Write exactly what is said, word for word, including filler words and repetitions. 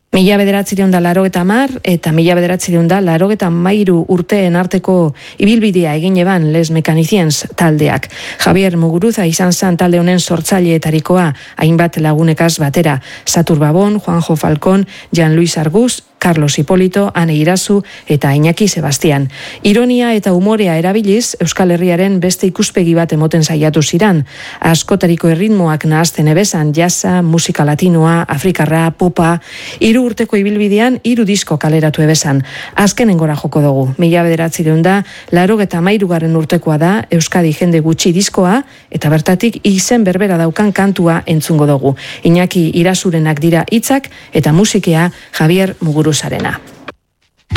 Mila bederatzireun da larogeta mar eta mila bederatzireun da larogeta mairu urteen arteko ibilbidea egin eban Les Mechaniciens taldeak. Javier Muguruza izan zan talde honen sortzaileetarikoa, hainbat lagunekaz batera. Satur Babon, Juanjo Falcón, Jean Luis Arguz, Carlos Hipólito, Ane Irazu eta Iñaki Sebastian. Ironia eta umorea erabiliz, Euskal Herriaren beste ikuspegi bat emoten saiatu ziran. Askotariko erritmoak nahazten ebesan, jazza, musika latinoa, afrikarra, popa, hiru urteko ibilbidean hiru disko kaleratu ebesan. Azkenengora joko dugu. Mila bederatzireun da, larogeta mairugarren urtekoa da Euskadi jende gutxi diskoa, eta bertatik izen berbera daukan kantua entzungo dugu. Iñaki Irazurenak dira hitzak eta musikea Javier Muguruzarena.